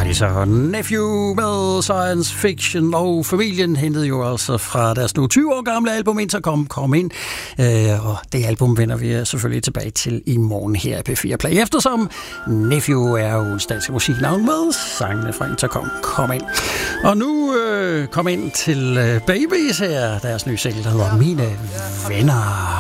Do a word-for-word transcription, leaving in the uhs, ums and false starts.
de så Nephew med Science Fiction, og familien hentede jo altså fra deres nu tyve år gamle album Intercom Kom Ind, øh, og det album vender vi selvfølgelig tilbage til i morgen her i P fire Play, eftersom Nephew er jo en dansk musiknavn med sangene fra Intercom Kom Ind. Og nu øh, kom ind til øh, Babies her, deres nye single, der hedder Mine Venner.